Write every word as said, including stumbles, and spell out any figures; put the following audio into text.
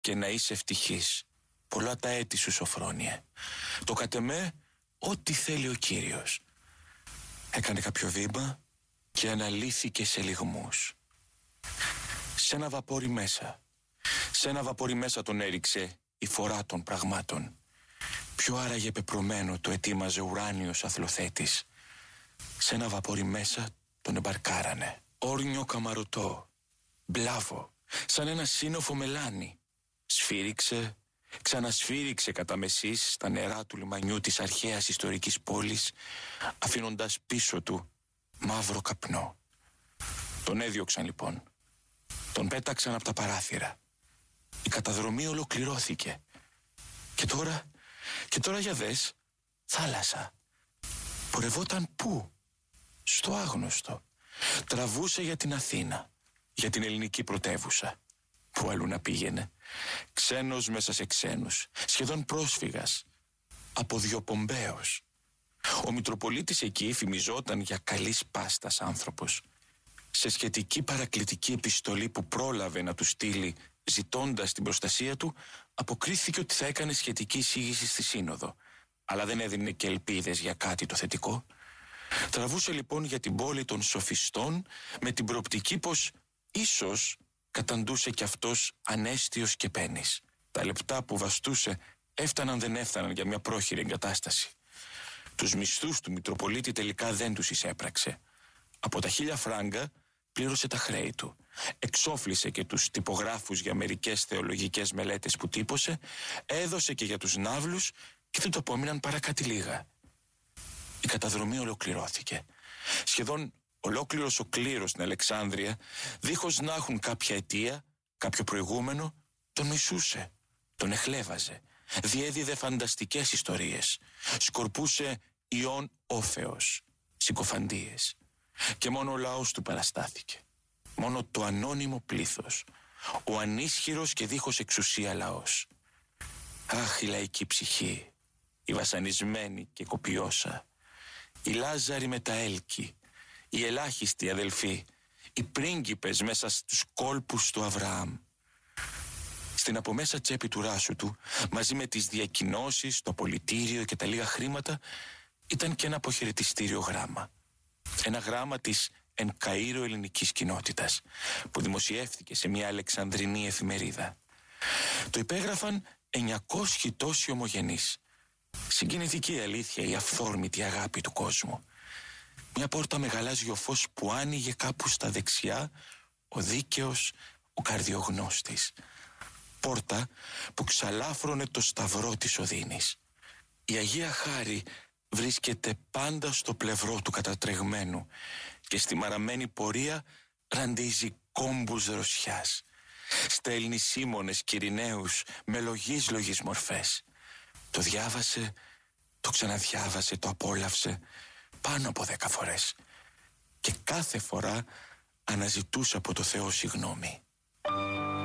και να είσαι ευτυχής. Πολλά τα έτη σου, Σωφρόνιε. Το κατ' εμέ, ό,τι θέλει ο Κύριος. Έκανε κάποιο βήμα και αναλύθηκε σε λυγμούς. Σε ένα βαπόρι μέσα. Σε ένα βαπόρι μέσα τον έριξε η φορά των πραγμάτων. Πιο άραγε πεπρωμένο το ετοίμαζε ουράνιος αθλοθέτης. Σε ένα βαπόρι μέσα τον εμπαρκάρανε. Όρνιο καμαρωτό, μπλάβο, σαν ένα σύννοφο μελάνι. Σφύριξε, ξανασφύριξε κατά μεσής στα νερά του λιμανιού της αρχαίας ιστορικής πόλης, αφήνοντας πίσω του μαύρο καπνό. Τον έδιωξαν λοιπόν. Τον πέταξαν από τα παράθυρα. Η καταδρομή ολοκληρώθηκε. Και τώρα, και τώρα για δες, θάλασσα. Πορευόταν πού? Στο άγνωστο. Τραβούσε για την Αθήνα, για την ελληνική πρωτεύουσα. Πού αλλού να πήγαινε? Ξένος μέσα σε ξένους, σχεδόν πρόσφυγας, αποδιοπομπαίος. Ο Μητροπολίτης εκεί φημιζόταν για καλής πάστας άνθρωπος. Σε σχετική παρακλητική επιστολή που πρόλαβε να του στείλει ζητώντας την προστασία του, αποκρίθηκε ότι θα έκανε σχετική εισήγηση στη Σύνοδο, αλλά δεν έδινε και ελπίδες για κάτι το θετικό. Τραβούσε λοιπόν για την πόλη των σοφιστών με την προοπτική πως ίσως καταντούσε κι αυτός ανέστιος και πένης. Τα λεπτά που βαστούσε έφταναν δεν έφταναν για μια πρόχειρη εγκατάσταση. Τους μισθούς του Μητροπολίτη τελικά δεν τους εισέπραξε. Από τα χίλια φράγκα πλήρωσε τα χρέη του. Εξόφλησε και τους τυπογράφους για μερικές θεολογικές μελέτες που τύπωσε, έδωσε και για τους ναύλους και δεν το απόμειναν παρά κάτι λίγα. Η καταδρομή ολοκληρώθηκε. Σχεδόν ολόκληρος ο κλήρος στην Αλεξάνδρεια, δίχως να έχουν κάποια αιτία, κάποιο προηγούμενο, τον μισούσε, τον εχλέβαζε, διέδιδε φανταστικές ιστορίες, σκορπούσε ιών όφεως, συκοφαντίες. Και μόνο ο λαός του παραστάθηκε. Μόνο το ανώνυμο πλήθος, ο ανίσχυρος και δίχως εξουσία λαός. Αχ, η λαϊκή ψυχή, η βασανισμένη και κοπιώσα, οι Λάζαροι με τα έλκη, οι ελάχιστοι αδελφοί, οι πρίγκιπες μέσα στους κόλπους του Αβραάμ. Στην από μέσα τσέπη του ράσου του, μαζί με τις διακοινώσεις, το απολυτήριο και τα λίγα χρήματα, ήταν και ένα αποχαιρετιστήριο γράμμα. Ένα γράμμα της εν Καΐρο ελληνικής κοινότητας, που δημοσιεύθηκε σε μια αλεξανδρινή εφημερίδα. Το υπέγραφαν εννιακόσιοι τόσοι ομογενείς. Συγκινητική αλήθεια η αυθόρμητη αγάπη του κόσμου. Μια πόρτα με γαλάζιο φως που άνοιγε κάπου στα δεξιά, ο δίκαιος, ο καρδιογνώστης. Πόρτα που ξαλάφρωνε το σταυρό της οδύνης. Η Αγία Χάρη βρίσκεται πάντα στο πλευρό του κατατρεγμένου και στη μαραμένη πορεία ραντίζει κόμπους δροσιάς. Στέλνει σίμωνες κυριναίους με λογής λογής μορφές. Το διάβασε, το ξαναδιάβασε, το απόλαυσε πάνω από δέκα φορές και κάθε φορά αναζητούσε από το Θεό συγγνώμη.